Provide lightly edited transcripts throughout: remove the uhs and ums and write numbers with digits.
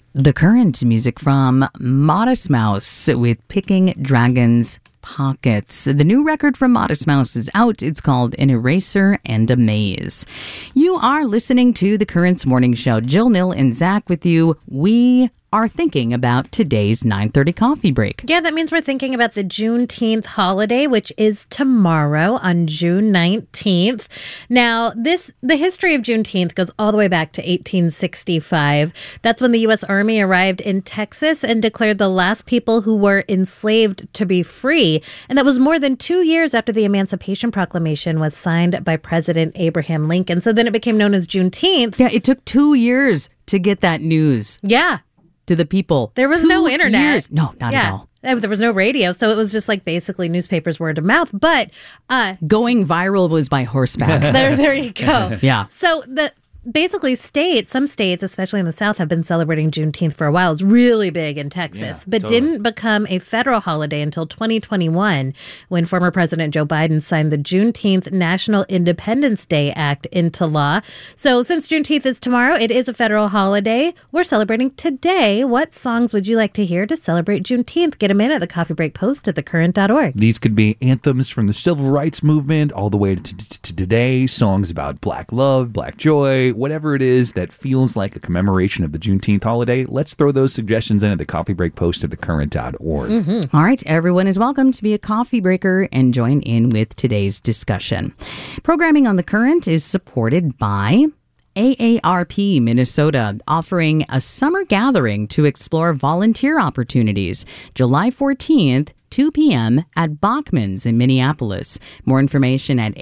The Current, music from Modest Mouse with Picking Dragons Pockets. The new record from Modest Mouse is out. It's called An Eraser and a Maze. You are listening to The Current's Morning Show. Jill, Nil, and Zach with you. We are thinking about today's 9:30 coffee break. Yeah, that means we're thinking about the Juneteenth holiday, which is tomorrow on June 19th. Now, the history of Juneteenth goes all the way back to 1865. That's when the U.S. Army arrived in Texas and declared the last people who were enslaved to be free. And that was more than 2 years after the Emancipation Proclamation was signed by President Abraham Lincoln. So then it became known as Juneteenth. Yeah, it took 2 years to get that news. Yeah. To the people. There was no internet. Years. No, not at all. There was no radio, so it was just like basically newspapers word of mouth. But going viral was by horseback. there you go. Yeah. So basically some states, especially in the South, have been celebrating Juneteenth for a while. It's really big in Texas, but didn't become a federal holiday until 2021 when former President Joe Biden signed the Juneteenth National Independence Day Act into law. So since Juneteenth is tomorrow, it is a federal holiday. We're celebrating today. What songs would you like to hear to celebrate Juneteenth? Get them in at the Coffee Break Post at thecurrent.org. These could be anthems from the civil rights movement all the way to today, songs about black love, black joy, whatever it is that feels like a commemoration of the Juneteenth holiday. Let's throw those suggestions in at the Coffee Break Post at thecurrent.org. Mm-hmm. All right, everyone is welcome to be a coffee breaker and join in with today's discussion. Programming on The Current is supported by AARP Minnesota, offering a summer gathering to explore volunteer opportunities, July 14th, 2 p.m. at Bachman's in Minneapolis. More information at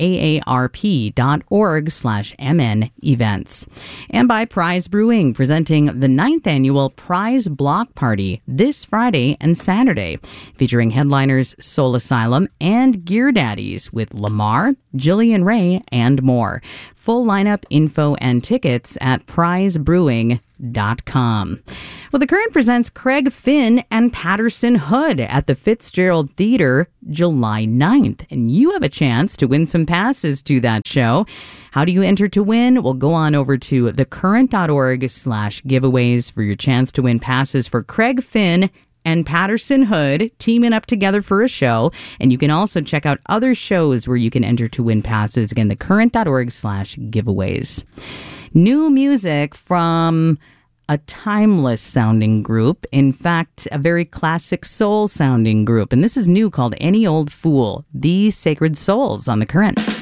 aarp.org/MN events. And by Prize Brewing, presenting the 9th annual Prize Block Party this Friday and Saturday, featuring headliners Soul Asylum and Gear Daddies with Lamar, Jillian Ray, and more. Full lineup, info, and tickets at prizebrewing.com. Well, The Current presents Craig Finn and Patterson Hood at the Fitzgerald Theater July 9th. And you have a chance to win some passes to that show. How do you enter to win? Well, go on over to thecurrent.org/giveaways for your chance to win passes for Craig Finn and Patterson Hood teaming up together for a show. And you can also check out other shows where you can enter to win passes. Again, thecurrent.org/giveaways. New music from a timeless sounding group. In fact, a very classic soul sounding group. And this is new, called Any Old Fool, The Sacred Souls on The Current.